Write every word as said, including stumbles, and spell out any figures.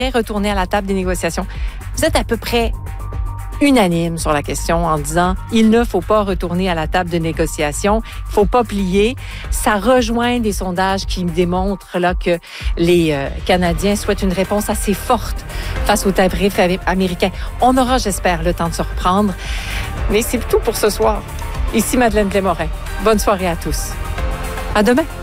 retourner à la table des négociations. Vous êtes à peu près unanime sur la question en disant il ne faut pas retourner à la table de négociation, il faut pas plier. Ça rejoint des sondages qui démontrent là que les euh, Canadiens souhaitent une réponse assez forte face au tarif américain. On aura, j'espère, le temps de se reprendre. Mais c'est tout pour ce soir. Ici Madeleine Blais-Morin. Bonne soirée à tous. À demain.